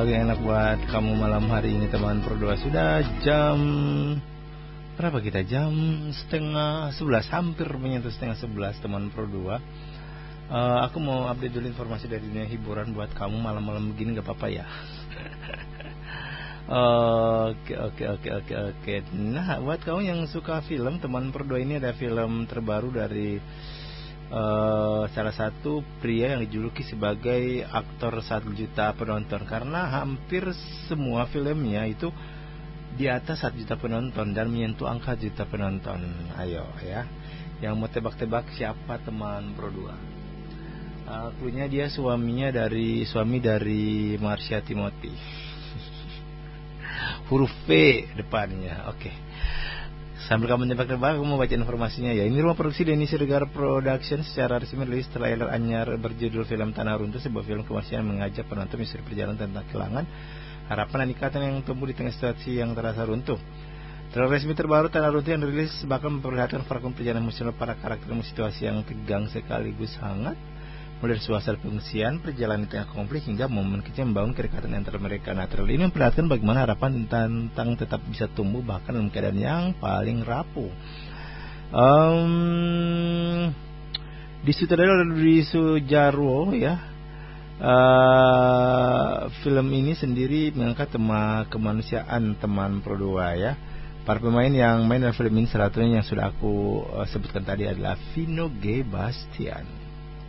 paling enak buat kamu malam hari ini teman Pro2. Sudah jam berapa kita? Jam setengah 11, hampir menyentuh setengah 11 teman Pro2. Aku mau update dulu informasi dari dunia hiburan buat kamu malam-malam begini, gak apa-apa ya? Oke. Nah, buat kamu yang suka film, teman Pro2, ini ada film terbaru dari salah satu pria yang dijuluki sebagai aktor 1 juta penonton, karena hampir semua filmnya itu di atas 1 juta penonton dan menyentuh angka juta penonton. Ayo ya, yang mau tebak-tebak siapa teman Pro2? Klunya dia suami dari Marsha Timothy. Huruf V depannya. Oke. Sambil kamu tebak-tebak, aku mau baca informasinya ya. Ini rumah produksi Denny Siregar Production secara resmi rilis trailer anyar berjudul film Tanah Runtuh, sebuah film kemanusiaan mengajak penonton misteri perjalanan tentang kehilangan, harapan dan ikatan yang tumbuh di tengah situasi yang terasa runtuh. Trailer resmi terbaru Tanah Runtuh yang dirilis bakal memperlihatkan fragmen perjalanan emosional para karakter dalam situasi yang tegang sekaligus hangat, mulai dari suasana pengungsian, perjalanan di tengah konflik, hingga momen kecil membangun kedekatan antara mereka. Nah, trailer ini memperlihatkan bagaimana harapan tentang tetap bisa tumbuh bahkan dalam keadaan yang paling rapuh. Disutradarai oleh Rudi Sudjarwo ya. Film ini sendiri mengangkat tema kemanusiaan teman Pro2 ya. Para pemain yang main dalam film ini salah satunya yang sudah aku sebutkan tadi adalah Vino G. Bastian.